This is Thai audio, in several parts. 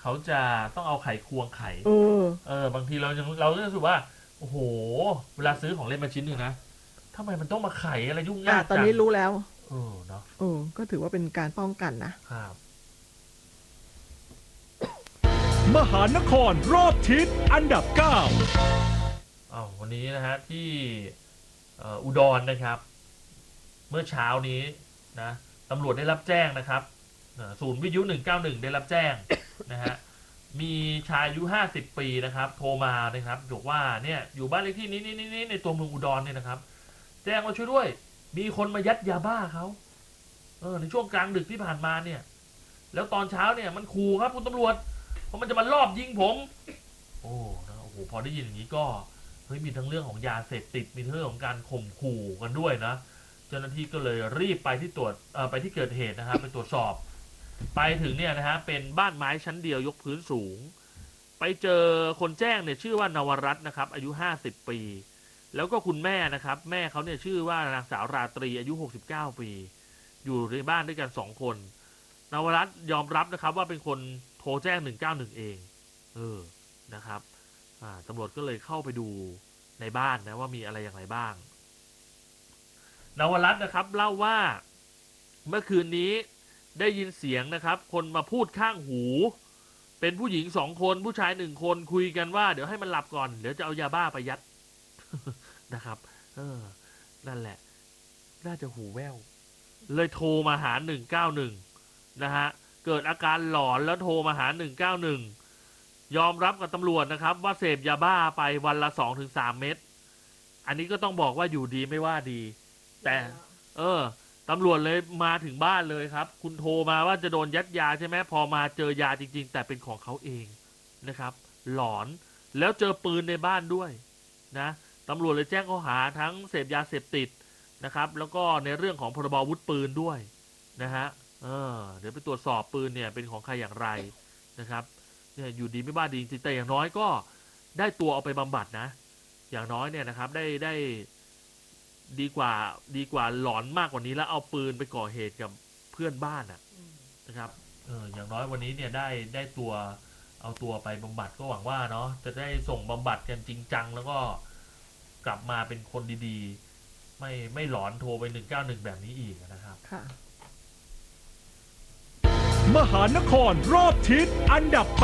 เขาจะต้องเอาไขควงไขบางทีเรารู้สึกว่าโอ้โหเวลาซื้อของเล่นมาชิ้นหนึ่งนะทำไมมันต้องมาไขอะไรยุ่งยากตอนจังนี้รู้แล้วเนาะก็ถือว่าเป็นการป้องกันนะครับมหานครรอบทิศอันดับ9 วันนี้นะฮะที่อุดรนะครับเมื่อเช้านี้นะตำรวจได้รับแจ้งนะครับศูนย์วิทยุ191ได้รับแจ้งนะฮะมีชายอายุ50 ปีนะครับโทรมานะครับบอกว่าเนี่ยอยู่บ้านเลขที่นี้ในตัวเมืองอุดรเนี่ยนะครับแจ้งว่าช่วยด้วยมีคนมายัดยาบ้าเขาในช่วงกลางดึกที่ผ่านมาเนี่ยแล้วตอนเช้าเนี่ยมันขู่ครับคุณตำรวจเพราะมันจะมาลอบยิงผมโอ้พอได้ยินอย่างนี้ก็เฮ้ยมีทั้งเรื่องของยาเสพติดมีเรื่องของการข่มขู่กันด้วยนะเจ้าหน้าที่ก็เลยรีบไปที่เกิดเหตุนะครับไปตรวจสอบไปถึงเนี่ยนะฮะเป็นบ้านไม้ชั้นเดียวยกพื้นสูงไปเจอคนแจ้งเนี่ยชื่อว่านวรัตน์นะครับอายุ50 ปีแล้วก็คุณแม่นะครับแม่เขาเนี่ยชื่อว่านางสาวราตรีอายุ69 ปีอยู่ในบ้านด้วยกัน2 คนนวรัตน์ยอมรับนะครับว่าเป็นคนโทรแจ้ง191เองนะครับตำรวจก็เลยเข้าไปดูในบ้านนะว่ามีอะไรอย่างไรบ้างนวรัตน์นะครับเล่าว่าเมื่อคืนนี้ได้ยินเสียงนะครับคนมาพูดข้างหูเป็นผู้หญิง2 คนผู้ชาย1 คนคุยกันว่าเดี๋ยวให้มันหลับก่อนเดี๋ยวจะเอายาบ้าไปยัด นะครับนั่นแหละน่าจะหูแว่วเลยโทรมาหา191นะฮะเกิดอาการหลอนแล้วโทรมาหา191ยอมรับกับตำรวจนะครับว่าเสพยาบ้าไปวันละ 2-3 เม็ดอันนี้ก็ต้องบอกว่าอยู่ดีไม่ว่าดีแต่ตำรวจเลยมาถึงบ้านเลยครับคุณโทรมาว่าจะโดนยัดยาใช่ไหมพอมาเจอยาจริงๆแต่เป็นของเขาเองนะครับหลอนแล้วเจอปืนในบ้านด้วยนะตำรวจเลยแจ้งข้อหาทั้งเสพยาเสพติดนะครับแล้วก็ในเรื่องของพรบอาวุธปืนด้วยนะฮะเดี๋ยวไปตรวจสอบปืนเนี่ยเป็นของใครอย่างไรนะครับเนี่ยอยู่ดีไม่บ้าดีจริงแต่อย่างน้อยก็ได้ตัวเอาไปบำบัดนะอย่างน้อยเนี่ยนะครับได้ดีกว่าหลอนมากกว่านี้แล้วเอาปืนไปก่อเหตุกับเพื่อนบ้านนะครับอย่างน้อยวันนี้เนี่ยได้ตัวเอาตัวไปบำบัดก็หวังว่าเนาะจะได้ส่งบำบัดกันจริงจังแล้วก็กลับมาเป็นคนดีๆไม่หลอนโทรไป191แบบนี้อีกนะครับค่ะมหานครรอบทิศอันดับ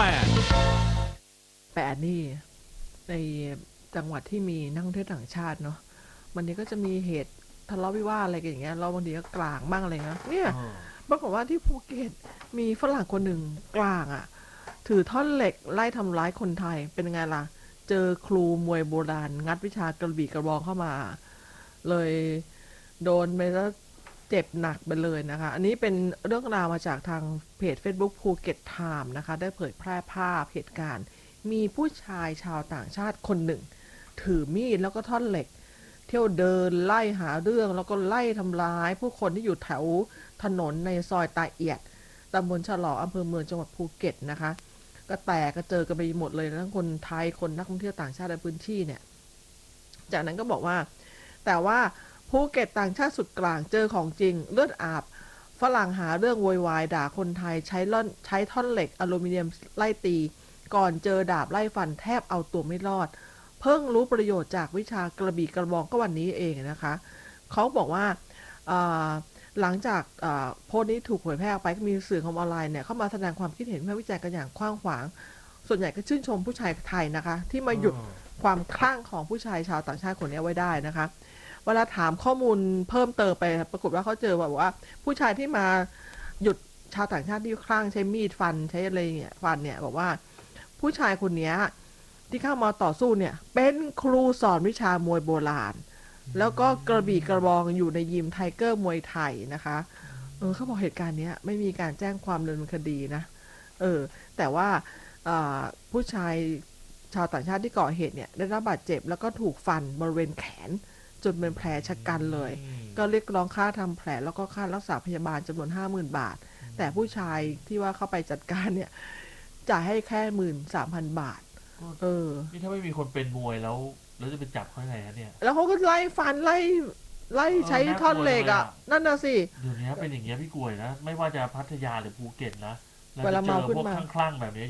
8นี่ในจังหวัดที่มีนักท่องเที่ยวต่างชาติเนาะวันนี้ก็จะมีเหตุทะเลาะวิวาทอะไรกันอย่างเงี้ยเราบางทีก็กลางบ้างอะไรนะเนี่ยปรากฏว่าที่ภูเก็ตมีฝรั่งคนหนึ่งกลางถือท่อนเหล็กไล่ทำร้ายคนไทยเป็นไงล่ะเจอครูมวยโบราณงัดวิชากระบี่กระบองเข้ามาเลยโดนไปแล้วเจ็บหนักไปเลยนะคะอันนี้เป็นเรื่องราวมาจากทางเพจ Facebook ภูเก็ตไทม์นะคะได้เผยแพร่ภาพเหตุการณ์มีผู้ชายชาวต่างชาติคนหนึ่งถือมีดแล้วก็ท่อนเหล็กเที่ยวเดินไล่หาเรื่องแล้วก็ไล่ทำร้ายผู้คนที่อยู่แถวถนนในซอยตาเอียดตำบลฉลองอำเภอเมืองจังหวัดภูเก็ตนะคะก็แตกก็เจอกันไปหมดเลยทั้งคนไทยคนนักท่องเที่ยวต่างชาติในพื้นที่เนี่ยจากนั้นก็บอกว่าแต่ว่าภูเก็ตต่างชาติสุดกลางเจอของจริงเลือดอาบฝรั่งหาเรื่องโวยวายด่าคนไทยใช้ท่อนเหล็กอลูมิเนียมไล่ตีก่อนเจอดาบไล่ฟันแทบเอาตัวไม่รอดเพิ่งรู้ประโยชน์จากวิชากระบี่กระบองก็วันนี้เองนะคะเขาบอกว่าหลังจากโพสต์นี้ถูกเผยแพร่ออกไปก็มีสื่อของออนไลน์เนี่ยเข้ามาแสดงความคิดเห็นวิจารณ์กันอย่างกว้างขวางส่วนใหญ่ก็ชื่นชมผู้ชายไทยนะคะที่มาหยุดความคลั่งของผู้ชายชาวต่างชาติคนนี้ไว้ได้นะคะเวลาถามข้อมูลเพิ่มเติมไปปรากฏว่าเขาเจอบอกว่าผู้ชายที่มาหยุดชาวต่างชาติที่คลั่งใช้มีดฟันใช้อะไรเนี่ยฟันเนี่ยบอกว่าผู้ชายคนนี้ที่เข้ามาต่อสู้เนี่ยเป็นครูสอนวิชามวยโบราณแล้วก็กระบี่กระบองอยู่ในยิมไทเกอร์มวยไทยนะคะเขาบอกเหตุการณ์นี้ไม่มีการแจ้งความดำเนินคดีนะแต่ว่าผู้ชายชาวต่างชาติที่ก่อเหตุเนี่ยได้รับบาดเจ็บแล้วก็ถูกฟันบริเวณแขนจนเป็นแผลชะกันเลยก็เรียกร้องค่าทำแผลแล้วก็ค่ารักษาพยาบาลจำนวน 50,000 บาทแต่ผู้ชายที่ว่าเข้าไปจัดการเนี่ยจ่ายให้แค่ 13,000 บาทนี่ถ้าไม่มีคนเป็นมวยแล้วจะไปจับเขาไหนฮะเนี่ยแล้วเขาก็ไล่ฟันไล่ใช้ท่อนเหล็กนั่นน่ะสิเดี๋ยวนี้เป็นอย่างเงี้ยพี่กล้วยนะไม่ว่าจะพัทยาหรือภูเก็ตนะเราจะเจอพวกคลั่งๆแบบนี้